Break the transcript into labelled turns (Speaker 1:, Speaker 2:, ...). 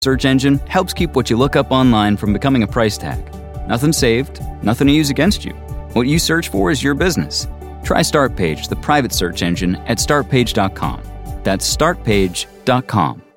Speaker 1: Search engine helps keep what you look up online from becoming a price tag. Nothing saved, nothing to use against you. What you search for is your business. Try Startpage, the private search engine, at startpage.com. That's startpage.com.